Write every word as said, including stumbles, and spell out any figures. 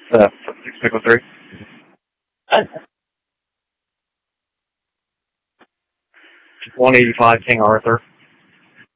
Uh, six pickle three. one eighty-five King Arthur.